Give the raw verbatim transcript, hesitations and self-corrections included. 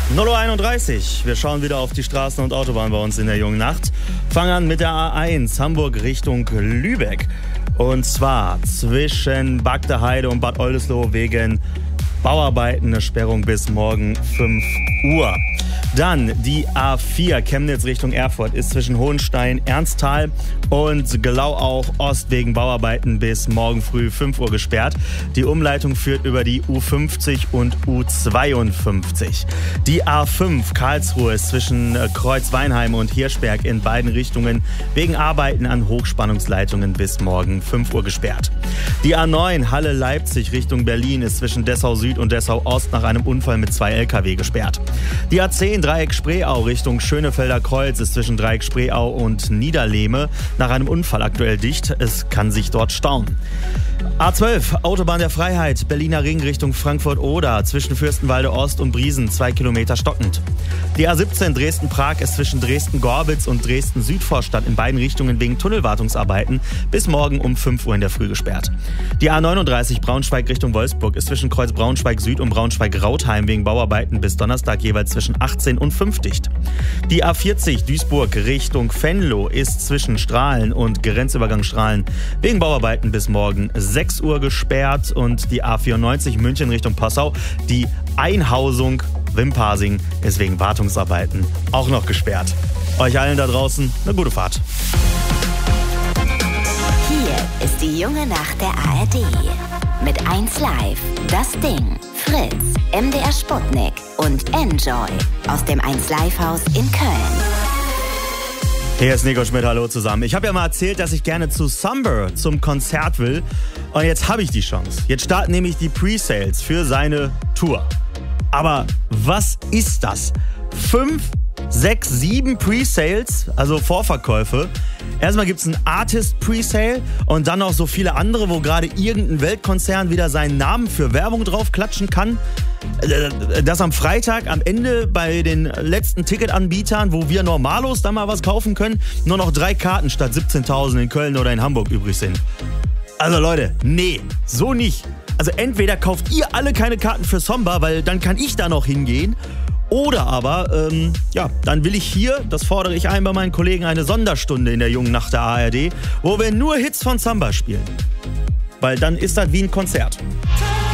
null Uhr einunddreißig. Wir schauen wieder auf die Straßen und Autobahnen bei uns in der jungen Nacht. Fangen an mit der A eins, Hamburg Richtung Lübeck. Und zwar zwischen Bagdeheide und Bad Oldesloe wegen Bauarbeiten, eine Sperrung bis morgen fünf Uhr. Dann die A vier, Chemnitz Richtung Erfurt, ist zwischen Hohenstein, Ernsttal und Glau auch Ost wegen Bauarbeiten bis morgen früh fünf Uhr gesperrt. Die Umleitung führt über die U fünfzig und U zweiundfünfzig. Die A fünf, Karlsruhe, ist zwischen Kreuzweinheim und Hirschberg in beiden Richtungen wegen Arbeiten an Hochspannungsleitungen bis morgen fünf Uhr gesperrt. Die A neun, Halle-Leipzig Richtung Berlin, ist zwischen Dessau Süd und Dessau Ost nach einem Unfall mit zwei L K W gesperrt. Die A zehn, Dreieck Spreeau Richtung Schönefelder Kreuz, ist zwischen Dreieck Spreeau und Niederlehme nach einem Unfall aktuell dicht. Es kann sich dort stauen. A zwölf, Autobahn der Freiheit, Berliner Ring Richtung Frankfurt-Oder, zwischen Fürstenwalde Ost und Briesen, zwei Kilometer stockend. Die A siebzehn, Dresden-Prag, ist zwischen Dresden-Gorbitz und Dresden-Südvorstadt in beiden Richtungen wegen Tunnelwartungsarbeiten bis morgen um fünf Uhr in der Früh gesperrt. Die A neununddreißig, Braunschweig Richtung Wolfsburg, ist zwischen Kreuz Braunschweig Süd und Braunschweig-Rautheim wegen Bauarbeiten bis Donnerstag jeweils zwischen achtzehn und fünf dicht. Die A vierzig, Duisburg Richtung Venlo, ist zwischen Strahlen und Grenzübergang Strahlen wegen Bauarbeiten bis morgen sechs Uhr gesperrt. Und die A vierundneunzig, München Richtung Passau, die Einhausung Wimpasing ist wegen Wartungsarbeiten auch noch gesperrt. Euch allen da draußen eine gute Fahrt. Hier ist die junge Nacht der A R D. Mit eins Live, Das Ding, Fritz, M D R Sputnik und Enjoy aus dem eins Live Haus in Köln. Hier ist Nico Schmidt, hallo zusammen. Ich habe ja mal erzählt, dass ich gerne zu Summer zum Konzert will. Und jetzt habe ich die Chance. Jetzt starten nämlich die Pre-Sales für seine Tour. Aber was ist das? Fünf, sechs, sieben Pre-Sales, also Vorverkäufe. Erstmal gibt es einen Artist-Presale und dann noch so viele andere, wo gerade irgendein Weltkonzern wieder seinen Namen für Werbung drauf klatschen kann. Das am Freitag am Ende bei den letzten Ticketanbietern, wo wir Normalos dann mal was kaufen können, nur noch drei Karten statt siebzehntausend in Köln oder in Hamburg übrig sind. Also Leute, nee, so nicht. Also entweder kauft ihr alle keine Karten für Somba, weil dann kann ich da noch hingehen. Oder aber, ähm, ja, dann will ich hier, das fordere ich ein bei meinen Kollegen, eine Sonderstunde in der jungen Nacht der A R D, wo wir nur Hits von Samba spielen. Weil dann ist das wie ein Konzert.